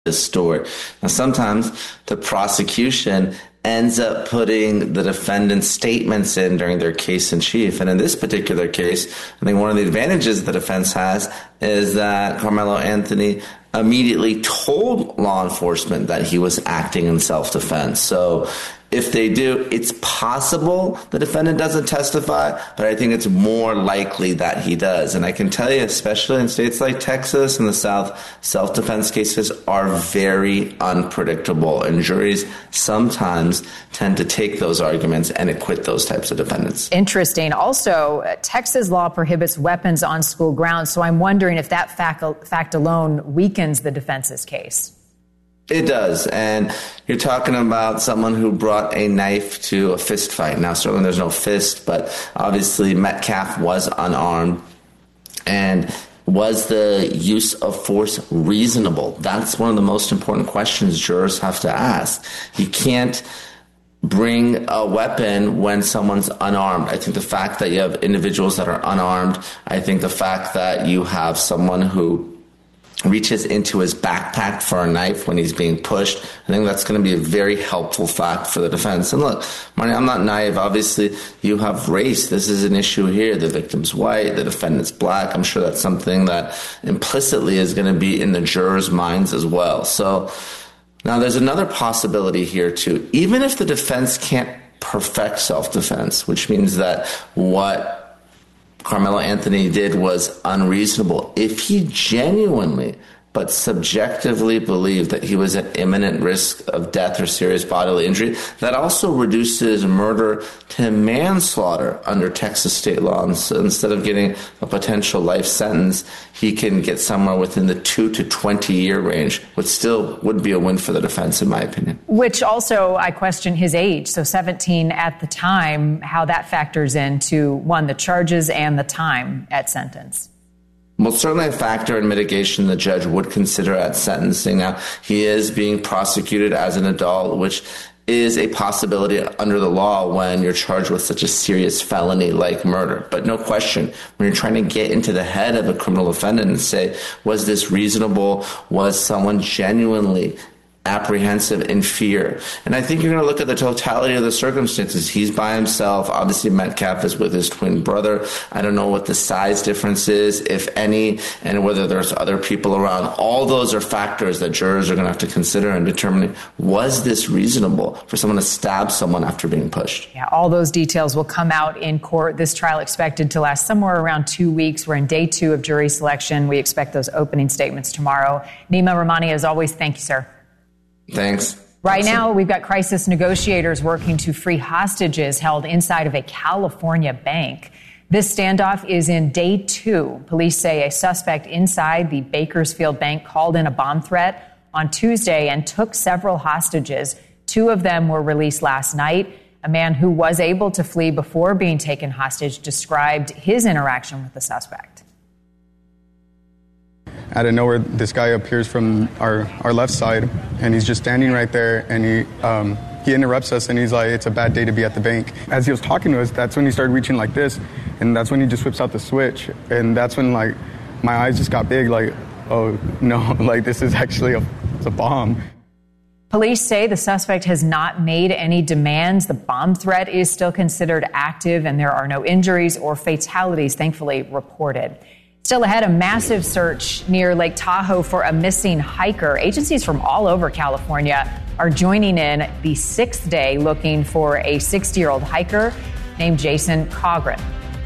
his story. Now, sometimes the prosecution ends up putting the defendant's statements in during their case in chief. And in this particular case, I think one of the advantages the defense has is that Carmelo Anthony immediately told law enforcement that he was acting in self-defense. So if they do, it's possible the defendant doesn't testify, but I think it's more likely that he does. And I can tell you, especially in states like Texas and the South, self-defense cases are very unpredictable, and juries sometimes tend to take those arguments and acquit those types of defendants. Interesting. Also, Texas law prohibits weapons on school grounds, so I'm wondering if that fact alone weakens the defense's case. It does. And you're talking about someone who brought a knife to a fist fight. Now, certainly there's no fist, but obviously Metcalf was unarmed. And was the use of force reasonable? That's one of the most important questions jurors have to ask. You can't bring a weapon when someone's unarmed. I think the fact that you have individuals that are unarmed, I think the fact that you have someone who reaches into his backpack for a knife when he's being pushed, I think that's going to be a very helpful fact for the defense. And look, Marnie, I'm not naive. Obviously, you have race. This is an issue here. The victim's white, the defendant's black. I'm sure that's something that implicitly is going to be in the jurors' minds as well. So now there's another possibility here too. Even if the defense can't perfect self-defense, which means that what Carmelo Anthony did was unreasonable, if he genuinely but subjectively believed that he was at imminent risk of death or serious bodily injury, that also reduces murder to manslaughter under Texas state law. And so instead of getting a potential life sentence, he can get somewhere within the 2 to 20-year range, which still would be a win for the defense, in my opinion. Which also, I question his age. So 17 at the time, how that factors into, one, the charges and the time at sentence. Well, certainly a factor in mitigation the judge would consider at sentencing. Now, he is being prosecuted as an adult, which is a possibility under the law when you're charged with such a serious felony like murder. But no question, when you're trying to get into the head of a criminal defendant and say, was this reasonable? Was someone genuinely apprehensive in fear? And I think you're going to look at the totality of the circumstances. He's by himself. Obviously, Metcalf is with his twin brother. I don't know what the size difference is, if any, and whether there's other people around. All those are factors that jurors are going to have to consider in determining, was this reasonable for someone to stab someone after being pushed? Yeah, all those details will come out in court. This trial expected to last somewhere around 2 weeks. We're in day 2 of jury selection. We expect those opening statements tomorrow. Nima Rahmani, as always, thank you, sir. Thanks. Right now, we've got crisis negotiators working to free hostages held inside of a California bank. This standoff is in day 2. Police say a suspect inside the Bakersfield bank called in a bomb threat on Tuesday and took several hostages. 2 of them were released last night. A man who was able to flee before being taken hostage described his interaction with the suspect. Out of nowhere, this guy appears from our left side, and he's just standing right there, and he interrupts us, and he's like, it's a bad day to be at the bank. As he was talking to us, that's when he started reaching like this, and that's when he just whips out the switch, and that's when, like, my eyes just got big, like, oh, no, like, this is actually it's a bomb. Police say the suspect has not made any demands. The bomb threat is still considered active, and there are no injuries or fatalities, thankfully, reported. Still ahead, a massive search near Lake Tahoe for a missing hiker. Agencies from all over California are joining in the 6th day looking for a 60-year-old hiker named Jason Cogren.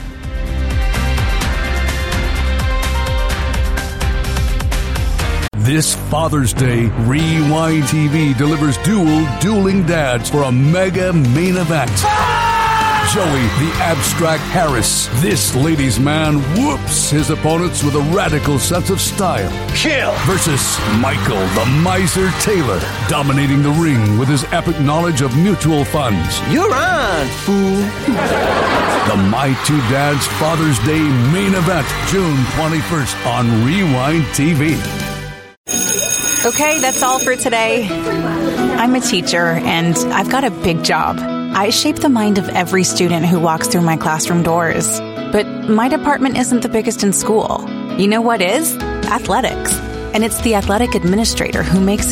This Father's Day, Rewind TV delivers dueling dads for a mega main event. Joey, the abstract Harris. This ladies' man whoops his opponents with a radical sense of style. Kill! Versus Michael, the miser Taylor, dominating the ring with his epic knowledge of mutual funds. You're on, fool! The My Two Dads Father's Day main event, June 21st on Rewind TV. Okay, that's all for today. I'm a teacher, and I've got a big job. I shape the mind of every student who walks through my classroom doors. But my department isn't the biggest in school. You know what is? Athletics. And it's the athletic administrator who makes